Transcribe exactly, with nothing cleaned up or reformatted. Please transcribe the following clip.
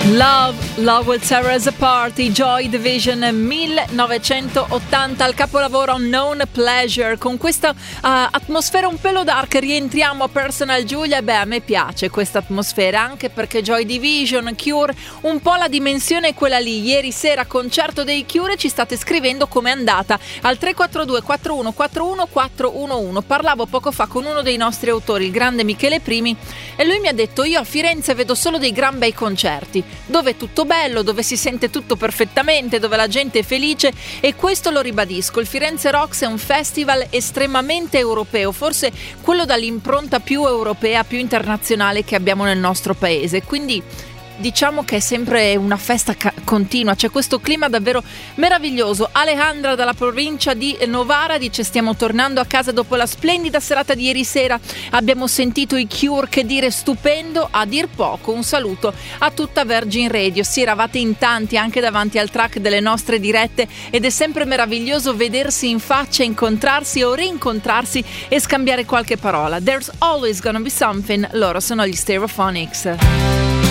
Love, Love Will Tear Us Apart, i Joy Division millenovecentottanta, al capolavoro Unknown Pleasure. Con questa uh, atmosfera un pelo dark rientriamo a Personal Giulia. Beh, a me piace questa atmosfera, anche perché Joy Division, Cure, un po' la dimensione è quella lì. Ieri sera concerto dei Cure, ci state scrivendo com'è andata al tre quattro due quattro uno quattro uno quattro uno uno. Parlavo poco fa con uno dei nostri autori, il grande Michele Primi, e lui mi ha detto: io a Firenze vedo solo dei gran bei concerti, dove è tutto bello, dove si sente tutto perfettamente, dove la gente è felice, e questo lo ribadisco. Il Firenze Rocks è un festival estremamente europeo, forse quello dall'impronta più europea, più internazionale che abbiamo nel nostro paese, quindi diciamo che è sempre una festa ca- continua, c'è questo clima davvero meraviglioso. Alejandra dalla provincia di Novara dice: stiamo tornando a casa dopo la splendida serata di ieri sera, abbiamo sentito i Cure, che dire, stupendo a dir poco. Un saluto a tutta Virgin Radio. Sì, eravate in tanti anche davanti al track delle nostre dirette ed è sempre meraviglioso vedersi in faccia, incontrarsi o rincontrarsi e scambiare qualche parola. There's always gonna be something. Loro sono gli Stereophonics.